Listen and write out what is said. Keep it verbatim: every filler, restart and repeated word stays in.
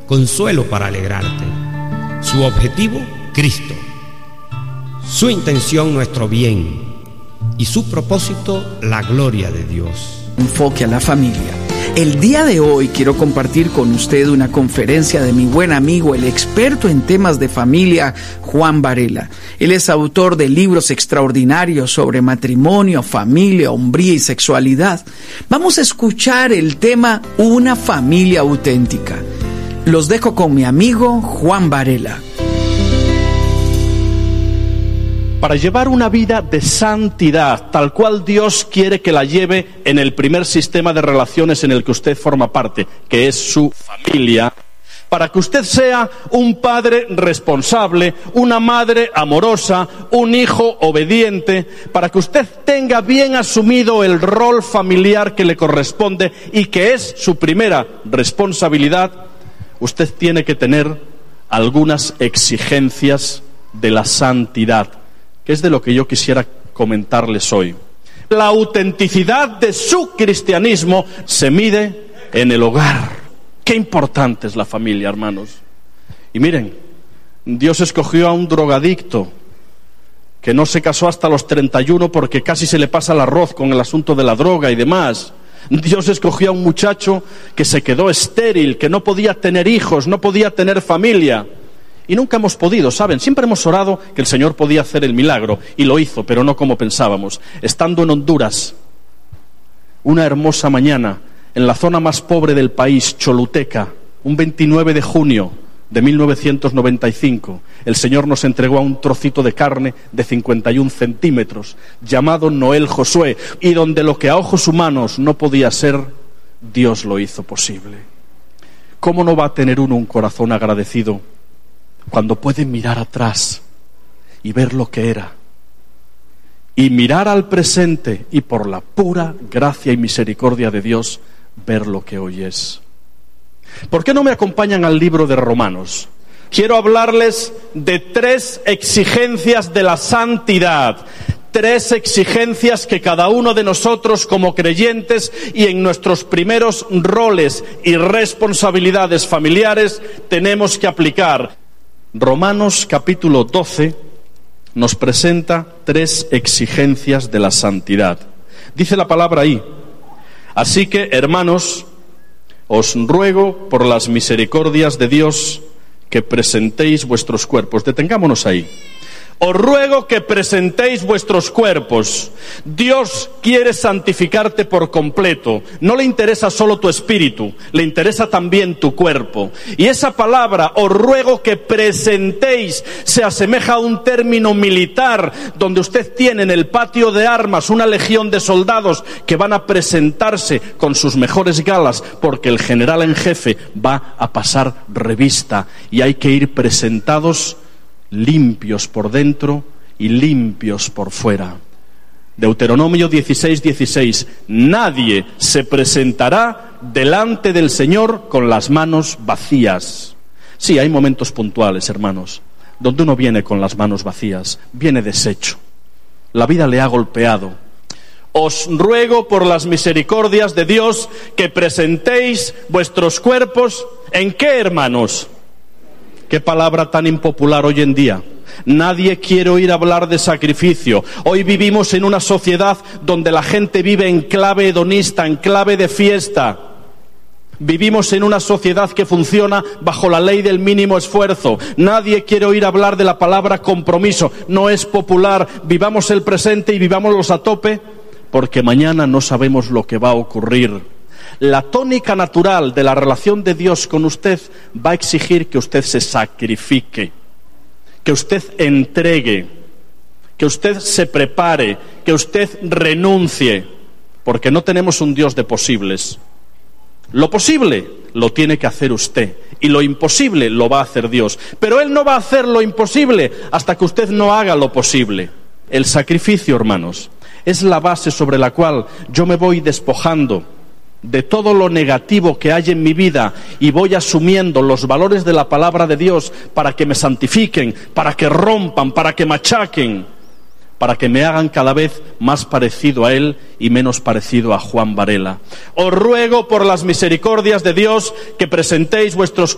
consuelo para alegrarte. Su objetivo, Cristo. Su intención, nuestro bien. Y su propósito, la gloria de Dios. Enfoque a la familia. El día de hoy quiero compartir con usted una conferencia de mi buen amigo, el experto en temas de familia, Juan Varela. Él es autor de libros extraordinarios sobre matrimonio, familia, hombría y sexualidad. Vamos a escuchar el tema Una familia auténtica. Los dejo con mi amigo Juan Varela. Para llevar una vida de santidad, tal cual Dios quiere que la lleve en el primer sistema de relaciones en el que usted forma parte, que es su familia, para que usted sea un padre responsable, una madre amorosa, un hijo obediente, para que usted tenga bien asumido el rol familiar que le corresponde y que es su primera responsabilidad, usted tiene que tener algunas exigencias de la santidad, que es de lo que yo quisiera comentarles hoy. La autenticidad de su cristianismo se mide en el hogar. Qué importante es la familia, hermanos. Y miren, Dios escogió a un drogadicto que no se casó hasta los treinta y uno porque casi se le pasa el arroz con el asunto de la droga y demás. Dios escogió a un muchacho que se quedó estéril, que no podía tener hijos, no podía tener familia. Y nunca hemos podido, ¿saben? Siempre hemos orado que el Señor podía hacer el milagro, y lo hizo, pero no como pensábamos. Estando en Honduras, una hermosa mañana, en la zona más pobre del país, Choluteca, un veintinueve de junio de mil novecientos noventa y cinco, el Señor nos entregó a un trocito de carne de cincuenta y un centímetros, llamado Noel Josué, y donde lo que a ojos humanos no podía ser, Dios lo hizo posible. ¿Cómo no va a tener uno un corazón agradecido cuando puede mirar atrás y ver lo que era, y mirar al presente y por la pura gracia y misericordia de Dios ver lo que hoy es? ¿Por qué no me acompañan al libro de Romanos? Quiero hablarles de tres exigencias de la santidad, tres exigencias que cada uno de nosotros como creyentes y en nuestros primeros roles y responsabilidades familiares tenemos que aplicar. Romanos capítulo doce nos presenta tres exigencias de la santidad. Dice la palabra ahí: así que, hermanos, os ruego por las misericordias de Dios que presentéis vuestros cuerpos. Detengámonos ahí. Os ruego que presentéis vuestros cuerpos. Dios quiere santificarte por completo. No le interesa solo tu espíritu, le interesa también tu cuerpo. Y esa palabra, os ruego que presentéis, se asemeja a un término militar, donde usted tiene en el patio de armas una legión de soldados que van a presentarse con sus mejores galas, porque el general en jefe va a pasar revista, y hay que ir presentados limpios por dentro y limpios por fuera. Deuteronomio dieciséis, dieciséis. Nadie se presentará delante del Señor con las manos vacías. Sí, hay momentos puntuales, hermanos, donde uno viene con las manos vacías, viene deshecho. La vida le ha golpeado. Os ruego por las misericordias de Dios que presentéis vuestros cuerpos. ¿En qué, hermanos? Qué palabra tan impopular hoy en día. Nadie quiere oír hablar de sacrificio. Hoy vivimos en una sociedad donde la gente vive en clave hedonista, en clave de fiesta. Vivimos en una sociedad que funciona bajo la ley del mínimo esfuerzo. Nadie quiere oír hablar de la palabra compromiso. No es popular. Vivamos el presente y vivámoslos a tope, porque mañana no sabemos lo que va a ocurrir. La tónica natural de la relación de Dios con usted va a exigir que usted se sacrifique, que usted entregue, que usted se prepare, que usted renuncie, porque no tenemos un Dios de posibles. Lo posible lo tiene que hacer usted y lo imposible lo va a hacer Dios, pero Él no va a hacer lo imposible hasta que usted no haga lo posible. El sacrificio, hermanos, es la base sobre la cual yo me voy despojando de todo lo negativo que hay en mi vida y voy asumiendo los valores de la palabra de Dios para que me santifiquen, para que rompan, para que machaquen, para que me hagan cada vez más parecido a Él y menos parecido a Juan Varela. Os ruego por las misericordias de Dios que presentéis vuestros